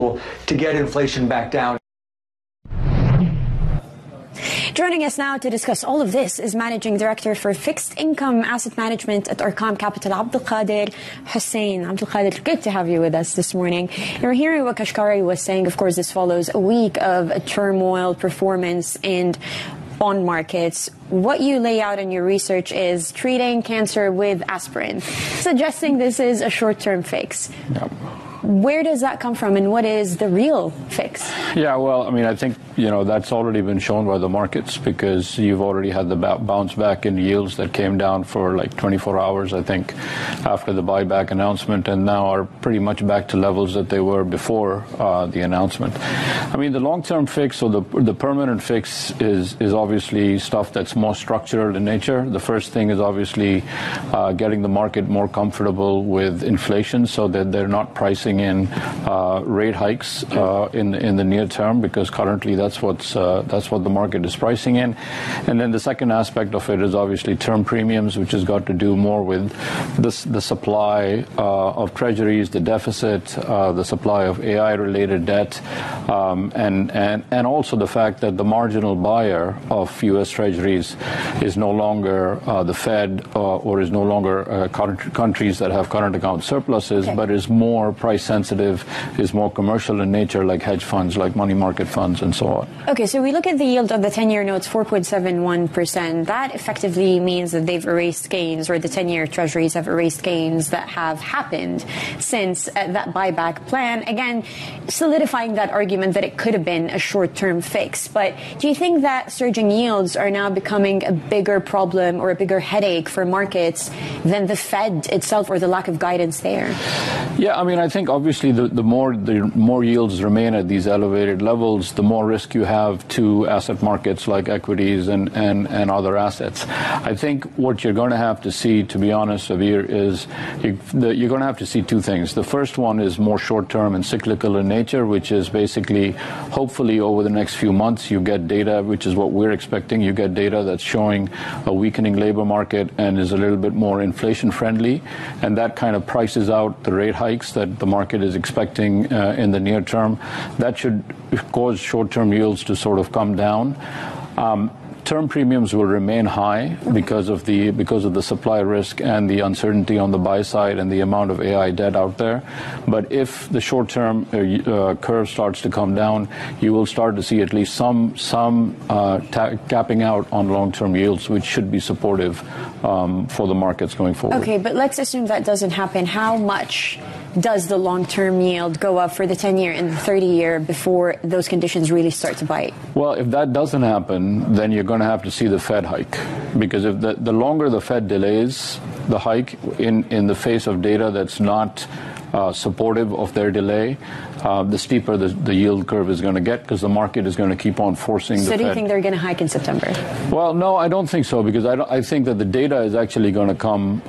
to get inflation back down. Joining us now to discuss all of this is Managing Director for Fixed Income Asset Management at Arqam Capital, Abdulkader Hussain. Abdulkader, good to have you with us this morning. You're hearing what Kashkari was saying. Of course, this follows a week of turmoil, performance, and bond markets. What you lay out in your research is treating cancer with aspirin, suggesting this is a short-term fix. Yep. Where does that come from, and what is the real fix? Yeah, well, I mean, I think, that's already been shown by the markets, because you've already had the bounce back in yields that came down for like 24 hours, I think, after the buyback announcement, and now are pretty much back to levels that they were before the announcement. I mean, the long-term fix or the permanent fix is obviously stuff that's more structural in nature. The first thing is obviously getting the market more comfortable with inflation so that they're not pricing in rate hikes in the near term, because currently that's what the market is pricing in. And then the second aspect of it is obviously term premiums, which has got to do more with the supply of treasuries, the deficit, the supply of AI-related debt, and also the fact that the marginal buyer of U.S. treasuries is no longer the Fed or is no longer countries that have current account surpluses, but is more price sensitive, is more commercial in nature, like hedge funds, like money market funds, and so on. Okay, so we look at the yield of the 10-year notes, 4.71%. That effectively means that they've erased gains, or the 10-year treasuries have erased gains that have happened since that buyback plan. Again, solidifying that argument that it could have been a short-term fix. But do you think that surging yields are now becoming a bigger problem or a bigger headache for markets than the Fed itself, or the lack of guidance there? Yeah, I mean, I think obviously the more yields remain at these elevated levels, the more risk you have to asset markets like equities and other assets. I think what you're going to have to see, to be honest, Sabir, is you're going to have to see two things. The first one is more short-term and cyclical in nature, which is basically, hopefully over the next few months, you get data, which is what we're expecting. You get data that's showing a weakening labor market and is a little bit more inflation-friendly, and that kind of prices out the rate hikes that the market is expecting in the near term. That should cause short-term yields to sort of come down. Term premiums will remain high because of the supply risk and the uncertainty on the buy side and the amount of AI debt out there. But if the short-term curve starts to come down, you will start to see at least some capping out on long-term yields, which should be supportive for the markets going forward. Okay, but let's assume that doesn't happen. How much does the long-term yield go up for the 10-year and the 30-year before those conditions really start to bite? Well, if that doesn't happen, then you're going to have to see the Fed hike, because if the longer the Fed delays the hike in the face of data that's not supportive of their delay, the steeper the yield curve is going to get, because the market is going to keep on forcing the Fed. So do you think they're going to hike in September? Well, no, I don't think so, because I think that the data is actually going to come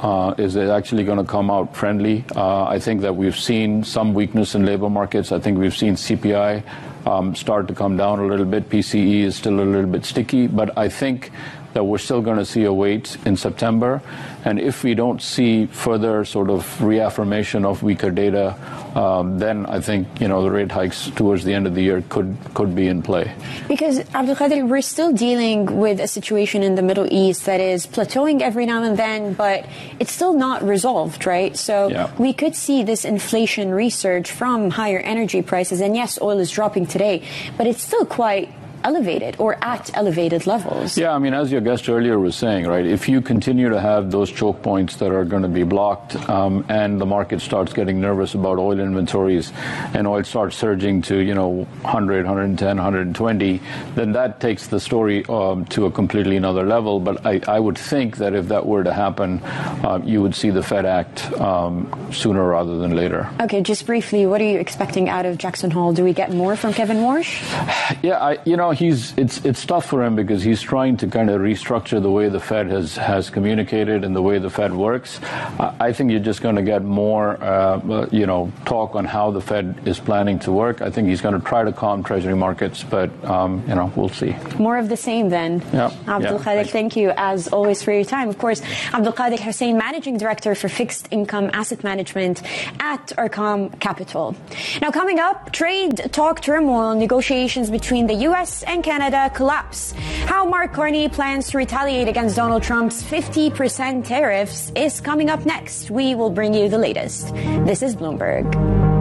out friendly. I think that we've seen some weakness in labor markets. I think we've seen CPI start to come down a little bit. PCE is still a little bit sticky, but I think that we're still going to see a wait in September. And if we don't see further sort of reaffirmation of weaker data, then I think, the rate hikes towards the end of the year could be in play. Because, Abdulkader, we're still dealing with a situation in the Middle East that is plateauing every now and then, but it's still not resolved, right? So we could see this inflation resurge from higher energy prices. And yes, oil is dropping today, but it's still quite elevated or at elevated levels. Yeah, I mean, as your guest earlier was saying, right, if you continue to have those choke points that are going to be blocked and the market starts getting nervous about oil inventories and oil starts surging to, 100, 110, 120, then that takes the story to a completely another level. But I would think that if that were to happen, you would see the Fed act sooner rather than later. Okay, just briefly, what are you expecting out of Jackson Hole? Do we get more from Kevin Warsh? Yeah, it's tough for him because he's trying to kind of restructure the way the Fed has communicated and the way the Fed works. I think you're just going to get more, talk on how the Fed is planning to work. I think he's going to try to calm Treasury markets, but we'll see. More of the same then. Yeah. Abdulkader, thank you as always for your time. Of course, Abdulkader Hussein, Managing Director for Fixed Income Asset Management at Arqaam Capital. Now, coming up, trade talk turmoil, negotiations between the U.S. and Canada collapse. How Mark Carney plans to retaliate against Donald Trump's 50% tariffs is coming up next. We will bring you the latest. This is Bloomberg.